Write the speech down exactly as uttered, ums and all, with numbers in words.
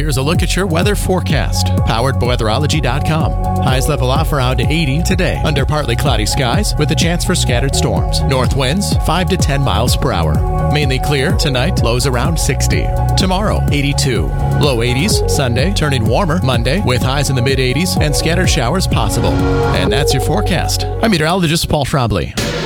here's a look at your weather forecast. Powered by weatherology dot com. Highs level off around eighty today under partly cloudy skies with a chance for scattered storms. North winds five to ten miles per hour. Mainly clear tonight, lows around sixty. Tomorrow, eighty-two. Low eighties. Sunday, turning warmer Monday with highs in the mid eighties and scattered showers possible. And that's your forecast. I'm meteorologist Paul Trombley.